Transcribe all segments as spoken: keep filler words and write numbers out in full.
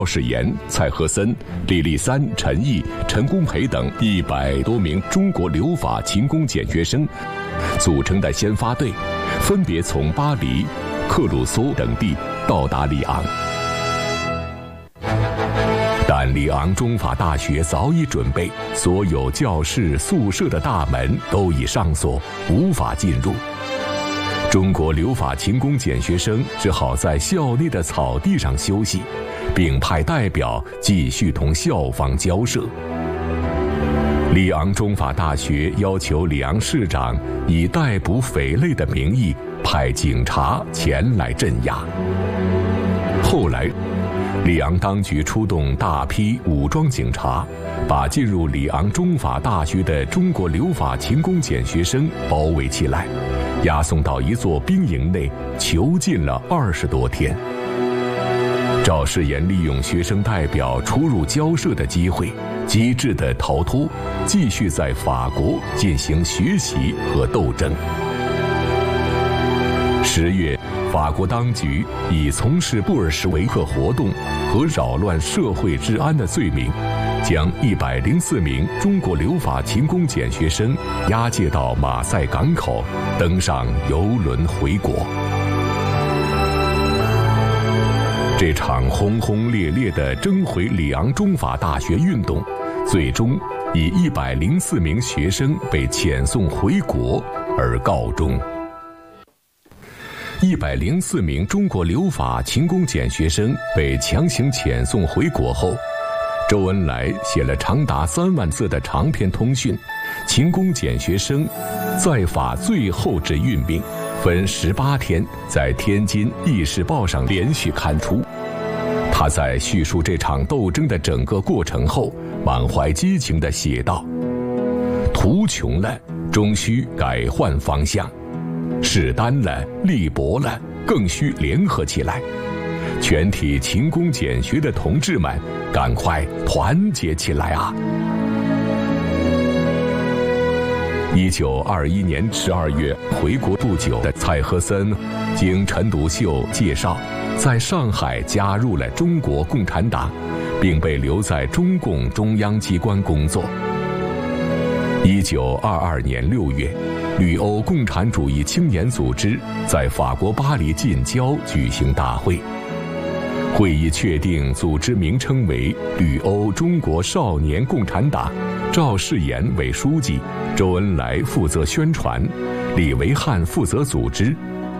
赵世炎、蔡和森、李立三、陈毅、陈功培等一百多名中国留法勤工俭学生组成的先发队，分别从巴黎、克鲁梭等地到达里昂。但里昂中法大学早已准备，所有教室、宿舍的大门都已上锁，无法进入。中国留法勤工俭学生只好在校内的草地上休息，并派代表继续同校方交涉。里昂中法大学要求里昂市长以逮捕匪类的名义派警察前来镇压。后来，里昂当局出动大批武装警察，把进入里昂中法大学的中国留法勤工俭学生包围起来，押送到一座兵营内囚禁了二十多天。赵世炎利用学生代表出入交涉的机会，机智地逃脱，继续在法国进行学习和斗争。十月，法国当局以从事布尔什维克活动和扰乱社会治安的罪名，将一百零四名中国留法勤工俭学生押解到马赛港口，登上游轮回国。这场轰轰烈烈的争回里昂中法大学运动，最终以一百零四名学生被遣送回国而告终。一百零四名中国留法勤工俭学生被强行遣送回国后，周恩来写了长达三万字的长篇通讯《勤工俭学生在法最后之运命》，分十八天在天津《议事报》上连续刊出。他在叙述这场斗争的整个过程后，满怀激情地写道：途穷了，终须改换方向；势单了，力薄了，更需联合起来。全体勤工俭学的同志们，赶快团结起来啊！一九二一年十二月回国不久的蔡和森，经陈独秀介绍，在上海加入了中国共产党，并被留在中共中央机关工作。一九二二年六月，旅欧共产主义青年组织在法国巴黎近郊举行大会，会议确定组织名称为旅欧中国少年共产党，赵世炎为书记，周恩来负责宣传，李维汉负责组织。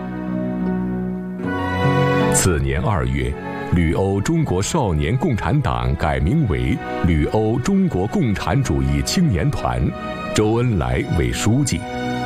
次年二月，旅欧中国少年共产党改名为旅欧中国共产主义青年团，周恩来为书记。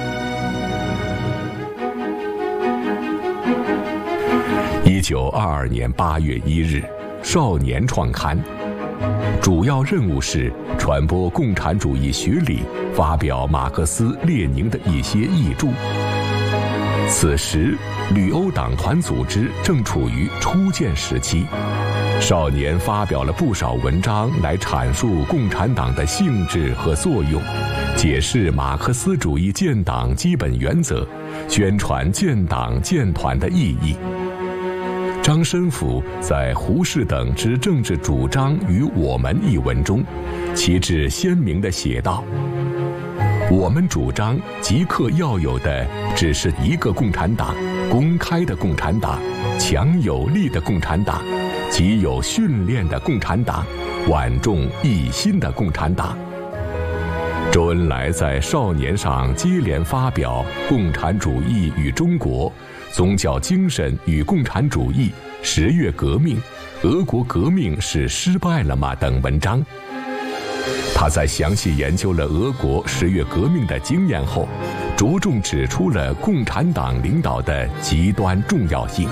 一九二二年八月一日，少年创刊，主要任务是传播共产主义学理，发表马克思列宁的一些译著。此时，旅欧党团组织正处于初建时期，少年发表了不少文章来阐述共产党的性质和作用，解释马克思主义建党基本原则，宣传建党建团的意义。张申府在《胡适等之政治主张与我们》一文中，旗帜鲜明地写道：我们主张即刻要有的只是一个共产党，公开的共产党，强有力的共产党，极有训练的共产党，万众一心的共产党。周恩来在少年上接连发表《共产主义与中国》、宗教精神与共产主义、十月革命、俄国革命是失败了吗等文章。他在详细研究了俄国十月革命的经验后，着重指出了共产党领导的极端重要性。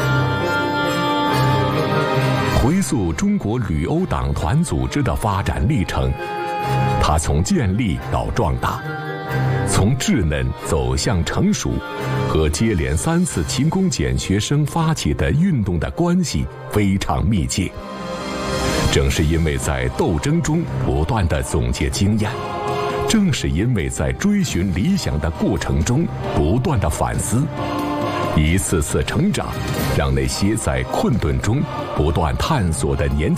回溯中国旅欧党团组织的发展历程，它从建立到壮大，从稚嫩走向成熟，和接连三次勤工俭学生发起的运动的关系非常密切。正是因为在斗争中不断地总结经验，正是因为在追寻理想的过程中不断地反思，一次次成长，让那些在困顿中不断探索的年轻